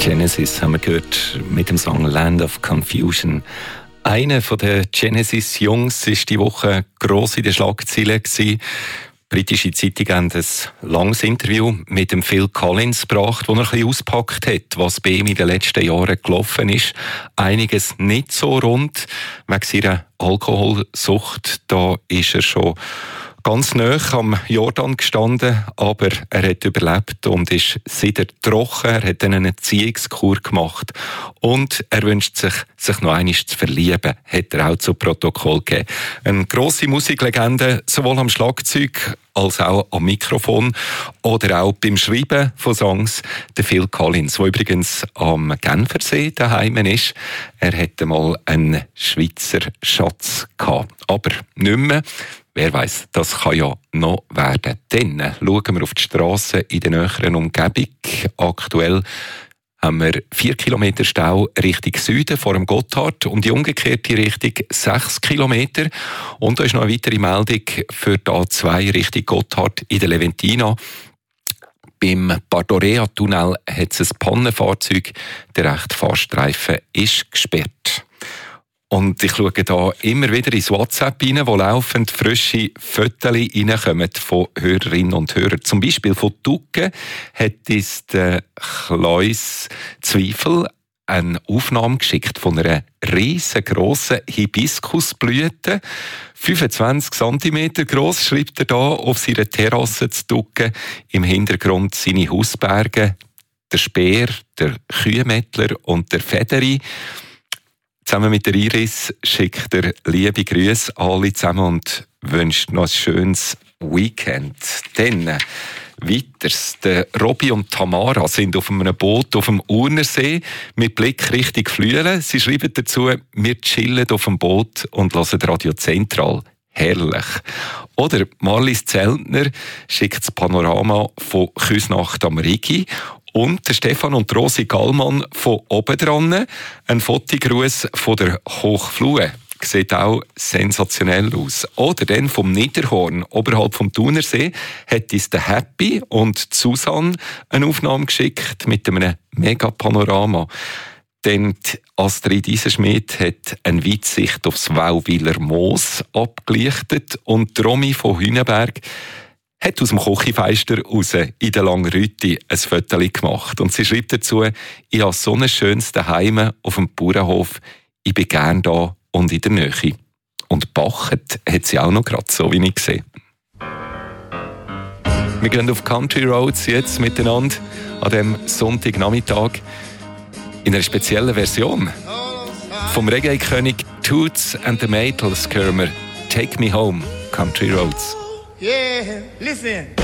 Genesis haben wir gehört mit dem Song Land of Confusion. Einer der Genesis-Jungs war diese Woche gross in den Schlagzeilen. Britische Zeitungen haben ein langes Interview mit dem Phil Collins gebracht, wo er ein bisschen auspackt hat, was bei ihm in den letzten Jahren gelaufen ist. Einiges nicht so rund. Wegen seiner Alkoholsucht, da ist er schon ganz nahe am Jordan gestanden, aber er hat überlebt und ist seitdem trocken. Er hat dann eine Erziehungskur gemacht und er wünscht sich noch einmal zu verlieben, hat er auch zu Protokoll gegeben. Eine grosse Musiklegende, sowohl am Schlagzeug als auch am Mikrofon oder auch beim Schreiben von Songs, der Phil Collins, der übrigens am Genfersee daheim ist. Er hatte mal einen Schweizer Schatz gehabt, aber nicht mehr. Wer weiss, das kann ja noch werden. Dann schauen wir auf die Strassen in der näheren Umgebung. Aktuell haben wir 4 Kilometer Stau Richtung Süden vor dem Gotthard und die umgekehrte Richtung 6 Kilometer. Und da ist noch eine weitere Meldung für die A2 Richtung Gotthard in der Leventina. Beim Bardorea-Tunnel hat es ein Pannenfahrzeug. Der rechte Fahrstreifen ist gesperrt. Und ich schaue da immer wieder ins WhatsApp rein, wo laufend frische Fotos reinkommen von Hörerinnen und Hörern. Zum Beispiel von Tucke hat uns der Kleus Zweifel eine Aufnahme geschickt von einer riesengroßen Hibiskusblüte. 25 cm gross, schreibt er da auf seiner Terrasse zu Tucke. Im Hintergrund seine Hausberge, der Speer, der Kühemettler und der Federi. Zusammen mit der Iris schickt er liebe Grüße alle zusammen und wünscht noch ein schönes Weekend. Dann weiters. Der Robby und Tamara sind auf einem Boot auf dem Urnersee mit Blick Richtung Flüelen. Sie schreiben dazu, wir chillen auf dem Boot und hören Radio Zentral. Herrlich. Oder Marlies Zeltner schickt das Panorama von Küsnacht am Rigi. Und der Stefan und Rosi Gallmann von oben dran. Ein Fotogruß von der Hochflue. Sieht auch sensationell aus. Oder dann vom Niederhorn, oberhalb vom Thunersee, hat uns der Happy und Susanne eine Aufnahme geschickt mit einem Mega-Panorama. Denn Astrid Isenschmidt hat eine Weitsicht aufs Wauwiler Moos abgelichtet und Romy von Hünenberg hat aus dem Kochifeister raus in der Langrüti ein Foto gemacht. Und sie schreibt dazu, ich habe so ein schönes Daheim auf dem Bauernhof, ich bin gern da und in der Nähe. Und bachet hat sie auch noch gerade, so wie ich sehe. Wir gehen auf Country Roads jetzt miteinander an diesem Sonntagnachmittag in einer speziellen Version vom Reggae-König Toots and the Maytals hören wir Take Me Home, Country Roads. Yeah, listen.